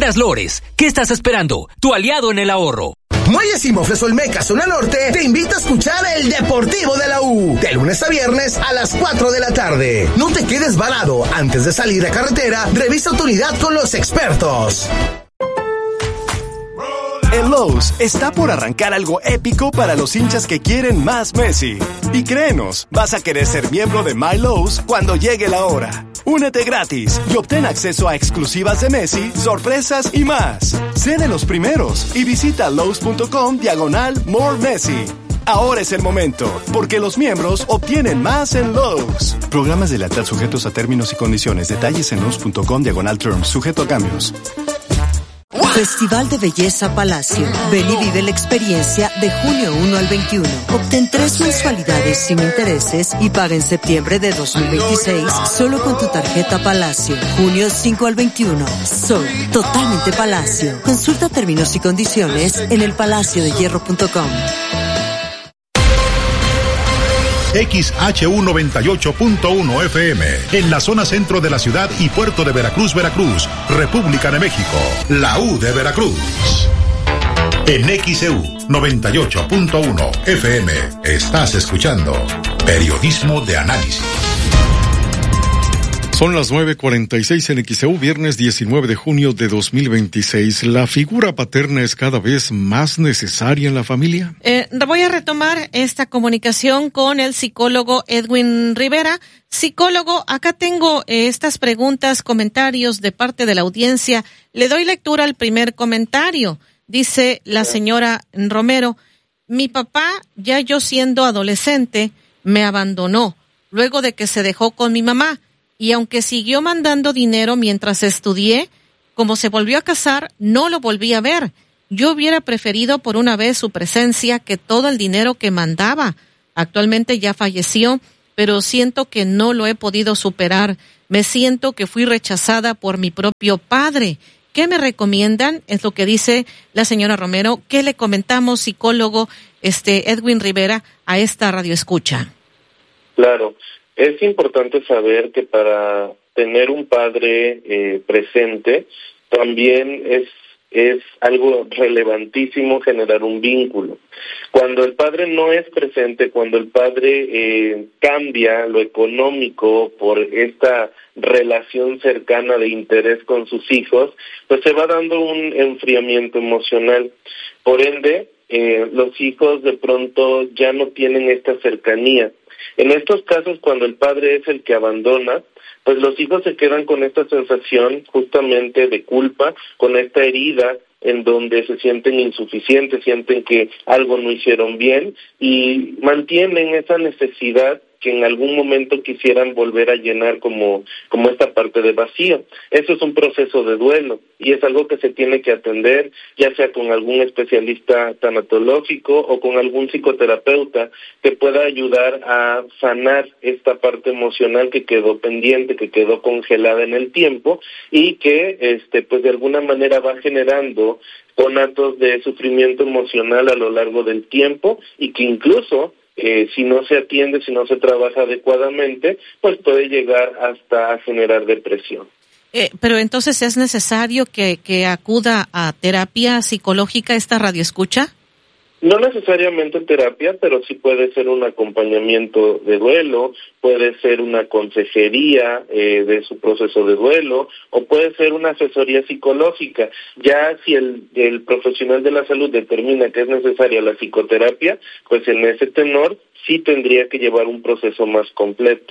Tiendas Lores, ¿qué estás esperando? Tu aliado en el ahorro. Muelles y Mofles Olmeca, zona norte, te invita a escuchar el Deportivo de la U, de lunes a viernes a las 4 de la tarde. No te quedes varado, antes de salir a carretera, revisa tu unidad con los expertos. En Lowe's está por arrancar algo épico para los hinchas que quieren más Messi. Y créenos, vas a querer ser miembro de My Lowe's cuando llegue la hora. Únete gratis y obtén acceso a exclusivas de Messi, sorpresas y más. Sé de los primeros y visita lowes.com/More Messi. Ahora es el momento, porque los miembros obtienen más en Lowe's. Programas de lealtad sujetos a términos y condiciones. Detalles en lowes.com/terms, sujeto a cambios. Festival de Belleza Palacio. Ven y vive la experiencia de junio 1 al 21. Obtén 3 mensualidades sin intereses y paga en septiembre de 2026 solo con tu tarjeta Palacio. Junio 5 al 21. Soy totalmente Palacio. Consulta términos y condiciones en elpalaciodehierro.com. XHU 98.1 FM, en la zona centro de la ciudad y puerto de Veracruz, Veracruz, República de México, la U de Veracruz. En XEU 98.1 FM, estás escuchando Periodismo de Análisis. Son las 9:46 en XEU, viernes 19 de junio de 2026. ¿La figura paterna es cada vez más necesaria en la familia? Voy a retomar esta comunicación con el psicólogo Edwin Rivera. Psicólogo, acá tengo estas preguntas, comentarios de parte de la audiencia. Le doy lectura al primer comentario. Dice la señora Romero: mi papá, ya yo siendo adolescente, me abandonó luego de que se dejó con mi mamá. Y aunque siguió mandando dinero mientras estudié, como se volvió a casar, no lo volví a ver. Yo hubiera preferido por una vez su presencia que todo el dinero que mandaba. Actualmente ya falleció, pero siento que no lo he podido superar. Me siento que fui rechazada por mi propio padre. ¿Qué me recomiendan? Es lo que dice la señora Romero. ¿Qué le comentamos, psicólogo Edwin Rivera, a esta radioescucha? Claro. Es importante saber que para tener un padre presente también es algo relevantísimo generar un vínculo. Cuando el padre no es presente, cuando el padre cambia lo económico por esta relación cercana de interés con sus hijos, pues se va dando un enfriamiento emocional. Por ende, los hijos de pronto ya no tienen esta cercanía. En estos casos, cuando el padre es el que abandona, pues los hijos se quedan con esta sensación justamente de culpa, con esta herida en donde se sienten insuficientes, sienten que algo no hicieron bien y mantienen esa necesidad que en algún momento quisieran volver a llenar como esta parte de vacío. Eso es un proceso de duelo y es algo que se tiene que atender, ya sea con algún especialista tanatológico o con algún psicoterapeuta que pueda ayudar a sanar esta parte emocional que quedó pendiente, que quedó congelada en el tiempo y que pues de alguna manera va generando conatos de sufrimiento emocional a lo largo del tiempo y que incluso si no se atiende, si no se trabaja adecuadamente, pues puede llegar hasta a generar depresión. Pero entonces, ¿es necesario que acuda a terapia psicológica esta radioescucha? No necesariamente terapia, pero sí puede ser un acompañamiento de duelo, puede ser una consejería de su proceso de duelo, o puede ser una asesoría psicológica. Ya si el profesional de la salud determina que es necesaria la psicoterapia, pues en ese tenor sí tendría que llevar un proceso más completo.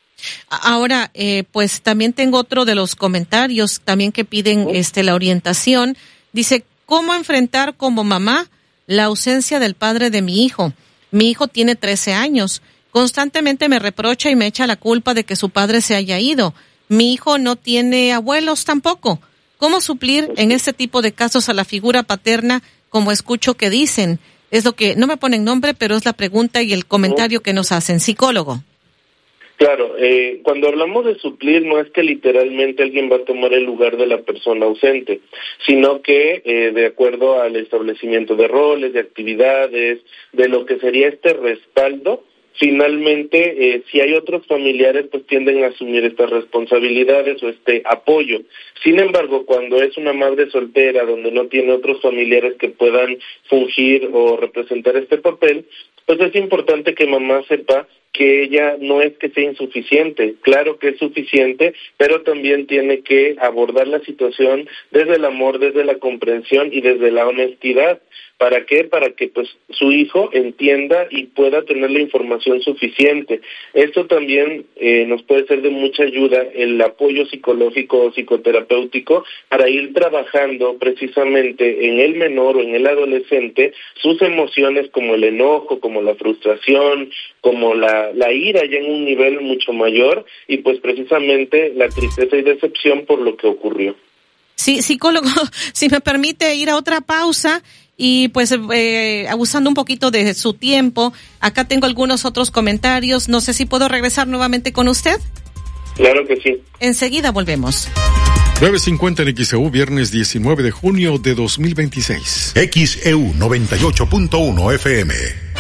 Ahora, pues también tengo otro de los comentarios también que piden la orientación. Dice, ¿cómo enfrentar como mamá la ausencia del padre de mi hijo? Mi hijo tiene 13 años. Constantemente me reprocha y me echa la culpa de que su padre se haya ido. Mi hijo no tiene abuelos tampoco. ¿Cómo suplir en este tipo de casos a la figura paterna, como escucho que dicen? Es lo que, no me ponen nombre, pero es la pregunta y el comentario que nos hacen. Psicólogo. Claro, cuando hablamos de suplir no es que literalmente alguien va a tomar el lugar de la persona ausente, sino que de acuerdo al establecimiento de roles, de actividades, de lo que sería este respaldo, finalmente, si hay otros familiares, pues tienden a asumir estas responsabilidades o este apoyo. Sin embargo, cuando es una madre soltera, donde no tiene otros familiares que puedan fungir o representar este papel, pues es importante que mamá sepa que ella no es que sea insuficiente, claro que es suficiente, pero también tiene que abordar la situación desde el amor, desde la comprensión y desde la honestidad. ¿Para qué? Para que pues su hijo entienda y pueda tener la información suficiente. Esto también nos puede ser de mucha ayuda, el apoyo psicológico o psicoterapéutico, para ir trabajando precisamente en el menor o en el adolescente sus emociones, como el enojo, como la frustración, como la ira ya en un nivel mucho mayor, y pues precisamente la tristeza y decepción por lo que ocurrió. Sí, psicólogo, si me permite ir a otra pausa y pues abusando un poquito de su tiempo, acá tengo algunos otros comentarios, no sé si puedo regresar nuevamente con usted. Claro que sí. Enseguida volvemos. 9:50 en XEU, viernes 19 de junio de 2026. XEU 98.1 FM.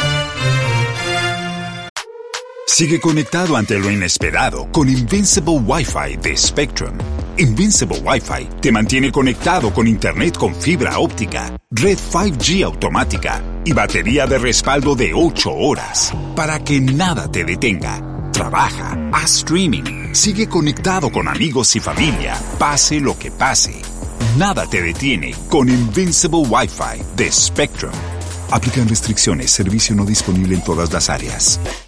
Sigue conectado ante lo inesperado con Invincible Wi-Fi de Spectrum. Invincible Wi-Fi te mantiene conectado con internet con fibra óptica, red 5G automática y batería de respaldo de 8 horas para que nada te detenga. Trabaja, haz streaming, sigue conectado con amigos y familia, pase lo que pase. Nada te detiene con Invincible Wi-Fi de Spectrum. Aplican restricciones, servicio no disponible en todas las áreas.